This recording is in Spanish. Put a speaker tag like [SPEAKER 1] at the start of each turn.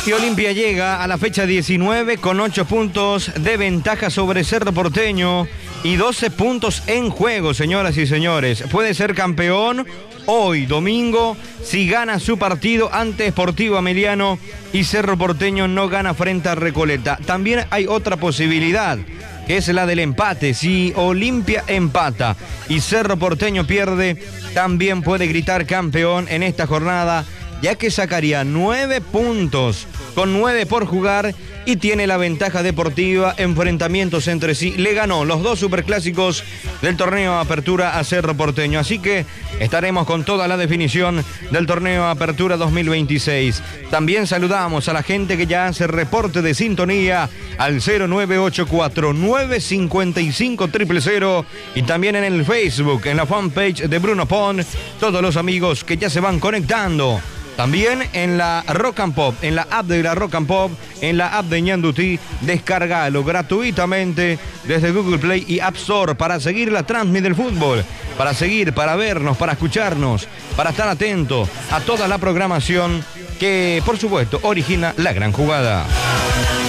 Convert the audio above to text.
[SPEAKER 1] Y Olimpia llega a la fecha 19 con 8 puntos de ventaja sobre Cerro Porteño y 12 puntos en juego, señoras y señores. Puede ser campeón hoy, domingo, si gana su partido ante Sportivo Ameliano y Cerro Porteño no gana frente a Recoleta. También hay otra posibilidad, que es la del empate. Si Olimpia empata y Cerro Porteño pierde, también puede gritar campeón en esta jornada, ya que sacaría 9 puntos con 9 por jugar y tiene la ventaja deportiva. Enfrentamientos entre sí, le ganó los 2 superclásicos del torneo Apertura a Cerro Porteño, así que estaremos con toda la definición del torneo Apertura 2026. También saludamos a la gente que ya hace reporte de sintonía al 0984-955-000 y también en el Facebook, en la fanpage de Bruno Pon, todos los amigos que ya se van conectando. También en la Rock and Pop, en la app de la Rock and Pop, en la app de Ñandutí, descargalo gratuitamente desde Google Play y App Store para seguir la transmisión del fútbol, para seguir, para vernos, para escucharnos, para estar atento a toda la programación que, por supuesto, origina La Gran Jugada.